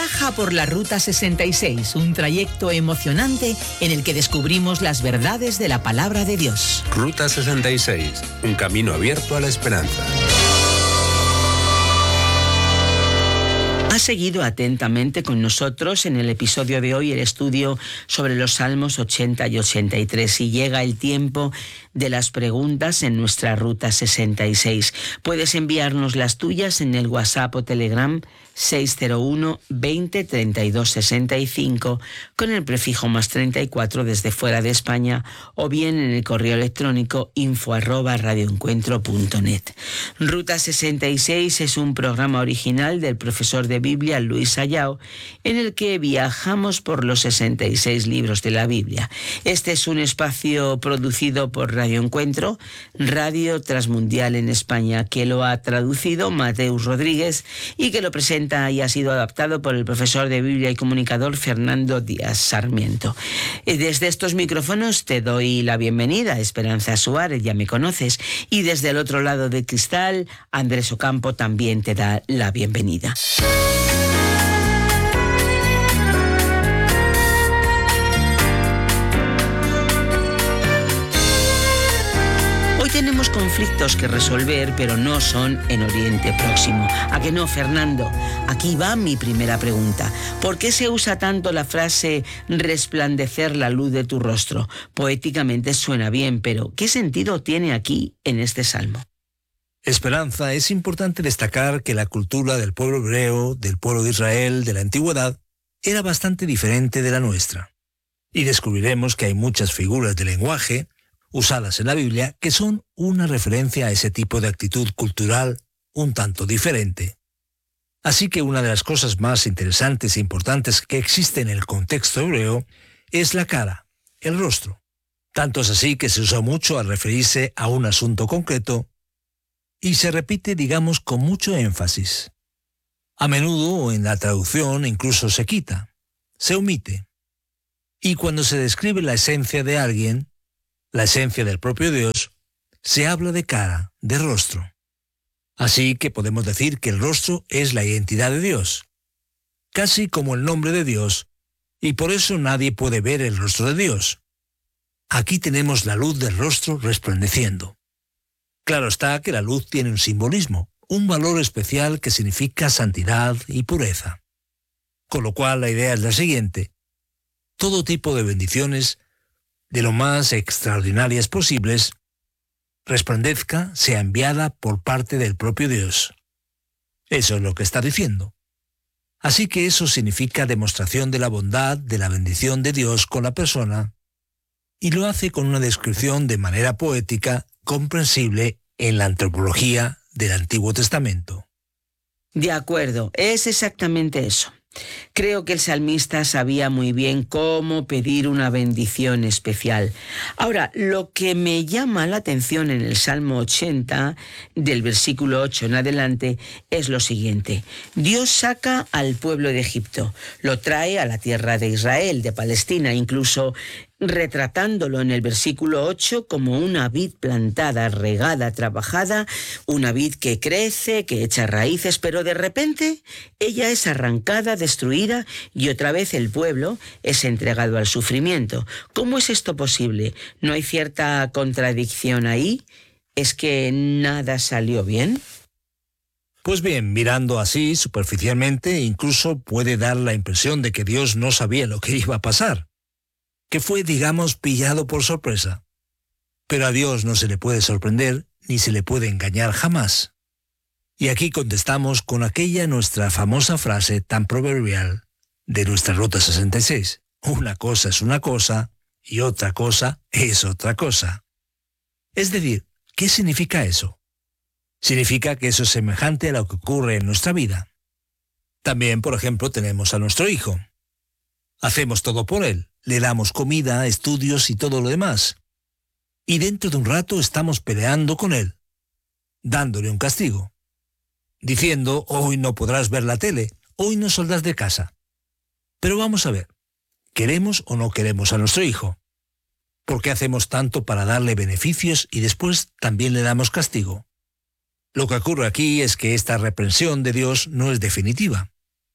Viaja por la Ruta 66, un trayecto emocionante en el que descubrimos las verdades de la palabra de Dios. Ruta 66, un camino abierto a la esperanza. Ha seguido atentamente con nosotros en el episodio de hoy el estudio sobre los Salmos 80 y 83 y llega el tiempo de las preguntas en nuestra Ruta 66. Puedes enviarnos las tuyas en el WhatsApp o Telegram 601 20 32 65 con el prefijo +34 desde fuera de España o bien en el correo electrónico info@radioencuentro.net. Ruta 66 es un programa original del profesor de Biblia Luis Ayao en el que viajamos por los 66 libros de la Biblia. Este es un espacio producido por Radio Encuentro, Radio Transmundial en España, que lo ha traducido Mateus Rodríguez y que lo presenta y ha sido adaptado por el profesor de Biblia y comunicador Fernando Díaz Sarmiento. Desde estos micrófonos te doy la bienvenida, Esperanza Suárez, ya me conoces, y desde el otro lado del cristal, Andrés Ocampo también te da la bienvenida. Tenemos conflictos que resolver, pero no son en Oriente Próximo. ¿A que no, Fernando? Aquí va mi primera pregunta. ¿Por qué se usa tanto la frase resplandecer la luz de tu rostro? Poéticamente suena bien, pero ¿qué sentido tiene aquí en este salmo? Esperanza, es importante destacar que la cultura del pueblo hebreo, del pueblo de Israel, de la antigüedad, era bastante diferente de la nuestra. Y descubriremos que hay muchas figuras de lenguaje usadas en la Biblia que son una referencia a ese tipo de actitud cultural un tanto diferente. Así que una de las cosas más interesantes e importantes que existe en el contexto hebreo es la cara, el rostro. Tanto es así que se usa mucho al referirse a un asunto concreto y se repite, digamos, con mucho énfasis. A menudo en la traducción incluso se quita, se omite. Y cuando se describe la esencia de alguien, la esencia del propio Dios, se habla de cara, de rostro. Así que podemos decir que el rostro es la identidad de Dios, casi como el nombre de Dios, y por eso nadie puede ver el rostro de Dios. Aquí tenemos la luz del rostro resplandeciendo. Claro está que la luz tiene un simbolismo, un valor especial que significa santidad y pureza. Con lo cual la idea es la siguiente: todo tipo de bendiciones, de lo más extraordinarias posibles, resplandezca, sea enviada por parte del propio Dios. Eso es lo que está diciendo. Así que eso significa demostración de la bondad, de la bendición de Dios con la persona, y lo hace con una descripción de manera poética, comprensible en la antropología del Antiguo Testamento. De acuerdo, es exactamente eso. Creo que el salmista sabía muy bien cómo pedir una bendición especial. Ahora, lo que me llama la atención en el Salmo 80, del versículo 8 en adelante, es lo siguiente. Dios saca al pueblo de Egipto, lo trae a la tierra de Israel, de Palestina, incluso retratándolo en el versículo 8 como una vid plantada, regada, trabajada, una vid que crece, que echa raíces, pero de repente ella es arrancada, destruida y otra vez el pueblo es entregado al sufrimiento. ¿Cómo es esto posible? ¿No hay cierta contradicción ahí? ¿Es que nada salió bien? Pues bien, mirando así superficialmente, incluso puede dar la impresión de que Dios no sabía lo que iba a pasar, que fue, digamos, pillado por sorpresa. Pero a Dios no se le puede sorprender ni se le puede engañar jamás. Y aquí contestamos con aquella nuestra famosa frase tan proverbial de nuestra Ruta 66. Una cosa es una cosa y otra cosa es otra cosa. Es decir, ¿qué significa eso? Significa que eso es semejante a lo que ocurre en nuestra vida. También, por ejemplo, tenemos a nuestro hijo. Hacemos todo por él. Le damos comida, estudios y todo lo demás. Y dentro de un rato estamos peleando con él, dándole un castigo, diciendo, hoy no podrás ver la tele, hoy no saldrás de casa. Pero vamos a ver, ¿queremos o no queremos a nuestro hijo? ¿Por qué hacemos tanto para darle beneficios y después también le damos castigo? Lo que ocurre aquí es que esta reprensión de Dios no es definitiva.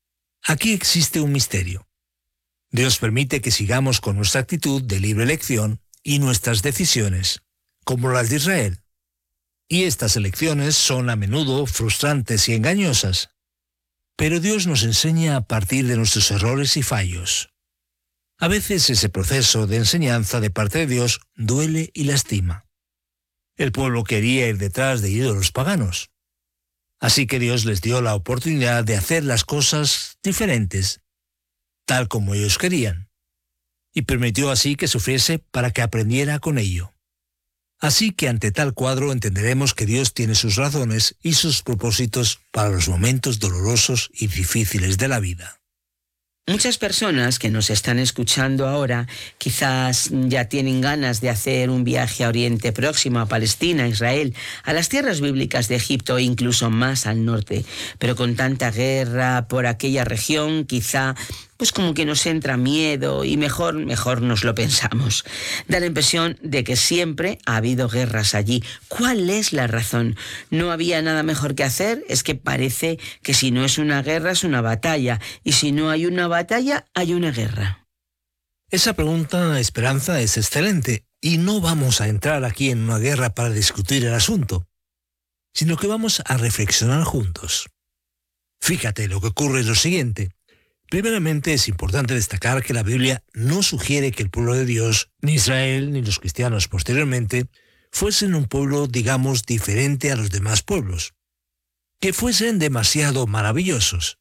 Aquí existe un misterio. Dios permite que sigamos con nuestra actitud de libre elección y nuestras decisiones, como las de Israel. Y estas elecciones son a menudo frustrantes y engañosas. Pero Dios nos enseña a partir de nuestros errores y fallos. A veces ese proceso de enseñanza de parte de Dios duele y lastima. El pueblo quería ir detrás de ídolos paganos. Así que Dios les dio la oportunidad de hacer las cosas diferentes, tal como ellos querían, y permitió así que sufriese para que aprendiera con ello. Así que ante tal cuadro entenderemos que Dios tiene sus razones y sus propósitos para los momentos dolorosos y difíciles de la vida. Muchas personas que nos están escuchando ahora quizás ya tienen ganas de hacer un viaje a Oriente Próximo, a Palestina, a Israel, a las tierras bíblicas de Egipto e incluso más al norte. Pero con tanta guerra por aquella región, quizá pues como que nos entra miedo y mejor nos lo pensamos. Da la impresión de que siempre ha habido guerras allí. ¿Cuál es la razón? ¿No había nada mejor que hacer? Es que parece que si no es una guerra es una batalla, y si no hay una batalla hay una guerra. Esa pregunta, Esperanza, es excelente, y no vamos a entrar aquí en una guerra para discutir el asunto, sino que vamos a reflexionar juntos. Fíjate, lo que ocurre es lo siguiente. Primeramente, es importante destacar que la Biblia no sugiere que el pueblo de Dios, ni Israel, ni los cristianos posteriormente, fuesen un pueblo, digamos, diferente a los demás pueblos, que fuesen demasiado maravillosos.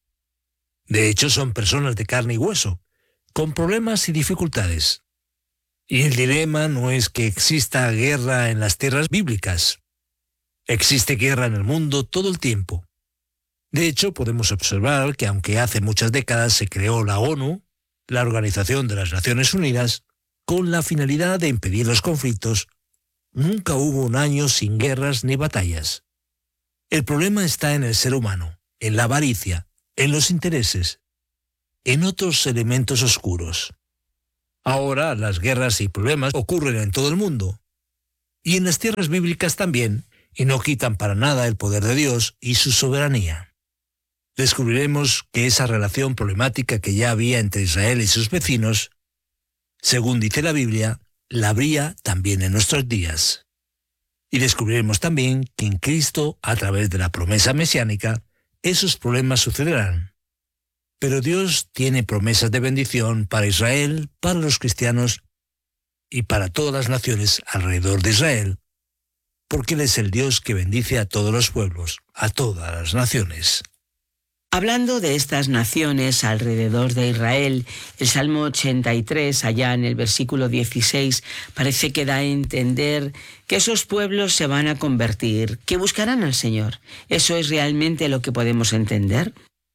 De hecho, son personas de carne y hueso, con problemas y dificultades. Y el dilema no es que exista guerra en las tierras bíblicas. Existe guerra en el mundo todo el tiempo. De hecho, podemos observar que aunque hace muchas décadas se creó la ONU, la Organización de las Naciones Unidas, con la finalidad de impedir los conflictos, nunca hubo un año sin guerras ni batallas. El problema está en el ser humano, en la avaricia, en los intereses, en otros elementos oscuros. Ahora las guerras y problemas ocurren en todo el mundo, y en las tierras bíblicas también, y no quitan para nada el poder de Dios y su soberanía. Descubriremos que esa relación problemática que ya había entre Israel y sus vecinos, según dice la Biblia, la habría también en nuestros días. Y descubriremos también que en Cristo, a través de la promesa mesiánica, esos problemas sucederán. Pero Dios tiene promesas de bendición para Israel, para los cristianos y para todas las naciones alrededor de Israel, porque Él es el Dios que bendice a todos los pueblos, a todas las naciones. Hablando de estas naciones alrededor de Israel, el Salmo 83, allá en el versículo 16, parece que da a entender que esos pueblos se van a convertir, que buscarán al Señor. ¿Eso es realmente lo que podemos entender?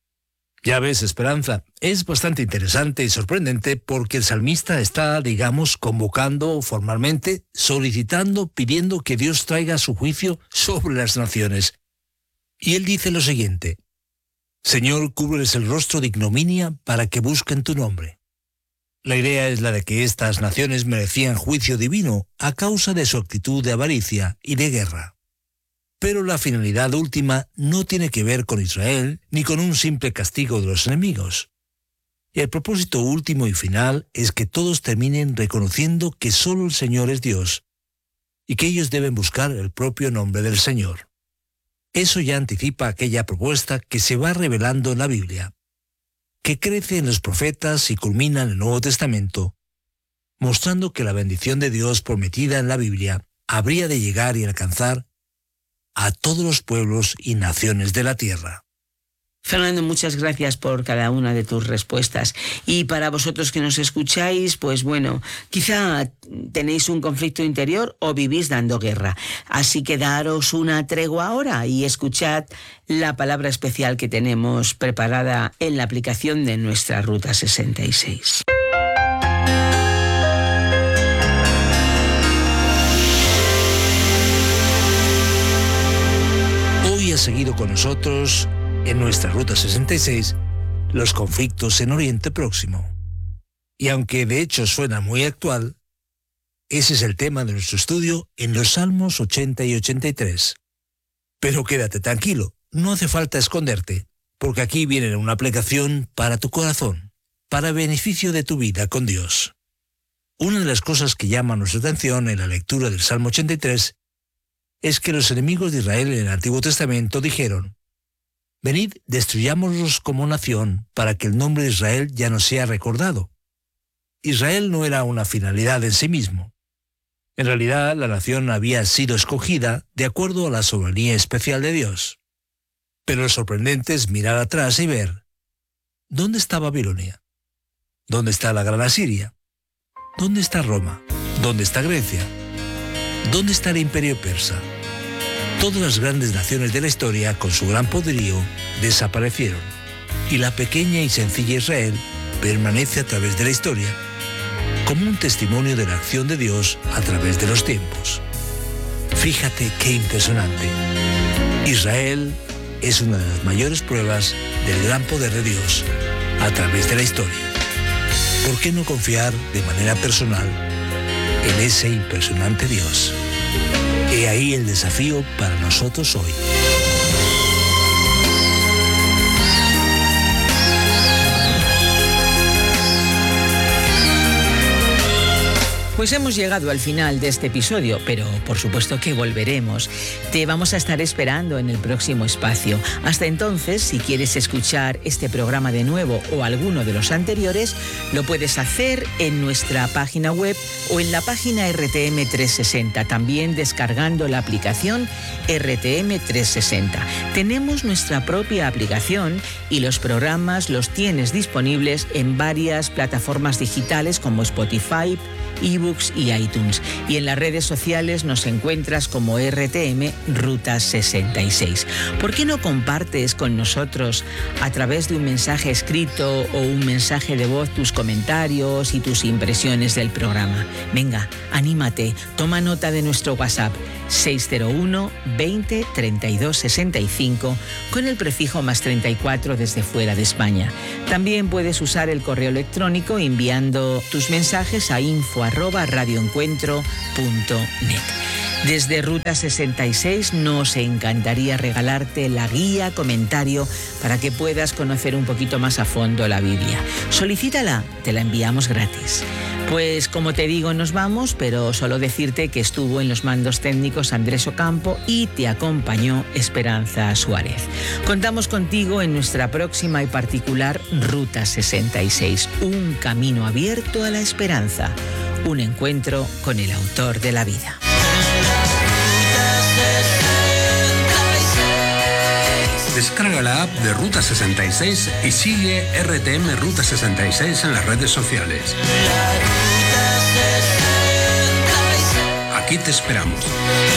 Ya ves, Esperanza, es bastante interesante y sorprendente porque el salmista está, digamos, convocando formalmente, solicitando, pidiendo que Dios traiga su juicio sobre las naciones. Y él dice lo siguiente: Señor, cúbreles el rostro de ignominia para que busquen tu nombre. La idea es la de que estas naciones merecían juicio divino a causa de su actitud de avaricia y de guerra. Pero la finalidad última no tiene que ver con Israel ni con un simple castigo de los enemigos. Y el propósito último y final es que todos terminen reconociendo que solo el Señor es Dios y que ellos deben buscar el propio nombre del Señor. Eso ya anticipa aquella propuesta que se va revelando en la Biblia, que crece en los profetas y culmina en el Nuevo Testamento, mostrando que la bendición de Dios prometida en la Biblia habría de llegar y alcanzar a todos los pueblos y naciones de la tierra. Fernando, muchas gracias por cada una de tus respuestas. Y para vosotros que nos escucháis, pues bueno, quizá tenéis un conflicto interior o vivís dando guerra. Así que daros una tregua ahora y escuchad la palabra especial que tenemos preparada en la aplicación de nuestra Ruta 66. Hoy ha seguido con nosotros en nuestra Ruta 66, los conflictos en Oriente Próximo. Y aunque de hecho suena muy actual, ese es el tema de nuestro estudio en los Salmos 80 y 83. Pero quédate tranquilo, no hace falta esconderte, porque aquí viene una aplicación para tu corazón, para beneficio de tu vida con Dios. Una de las cosas que llama nuestra atención en la lectura del Salmo 83 es que los enemigos de Israel en el Antiguo Testamento dijeron: venid, destruyámoslos como nación para que el nombre de Israel ya no sea recordado. Israel no era una finalidad en sí mismo. En realidad, la nación había sido escogida de acuerdo a la soberanía especial de Dios. Pero lo sorprendente es mirar atrás y ver: ¿dónde está Babilonia? ¿Dónde está la Gran Asiria? ¿Dónde está Roma? ¿Dónde está Grecia? ¿Dónde está el Imperio Persa? Todas las grandes naciones de la historia, con su gran poderío, desaparecieron, y la pequeña y sencilla Israel permanece a través de la historia, como un testimonio de la acción de Dios a través de los tiempos. Fíjate qué impresionante. Israel es una de las mayores pruebas del gran poder de Dios a través de la historia. ¿Por qué no confiar de manera personal en ese impresionante Dios? He ahí el desafío para nosotros hoy. Pues hemos llegado al final de este episodio, pero por supuesto que volveremos. Te vamos a estar esperando en el próximo espacio. Hasta entonces, si quieres escuchar este programa de nuevo o alguno de los anteriores, lo puedes hacer en nuestra página web o en la página RTM 360, también descargando la aplicación RTM 360. Tenemos nuestra propia aplicación y los programas los tienes disponibles en varias plataformas digitales como Spotify, eBooks y iTunes. Y en las redes sociales nos encuentras como RTM Ruta 66. ¿Por qué no compartes con nosotros a través de un mensaje escrito o un mensaje de voz tus comentarios y tus impresiones del programa? Venga, anímate, toma nota de nuestro WhatsApp 601 20 32 65 con el prefijo +34 desde fuera de España. También puedes usar el correo electrónico enviando tus mensajes a info@radioencuentro.net. Desde Ruta 66 nos encantaría regalarte la guía comentario para que puedas conocer un poquito más a fondo la Biblia. Solicítala, te la enviamos gratis. Pues como te digo, nos vamos, pero solo decirte que estuvo en los mandos técnicos Andrés Ocampo y te acompañó Esperanza Suárez. Contamos contigo en nuestra próxima y particular Ruta 66, un camino abierto a la esperanza, un encuentro con el autor de la vida. Descarga la app de Ruta 66 y sigue RTM Ruta 66 en las redes sociales. Aquí te esperamos.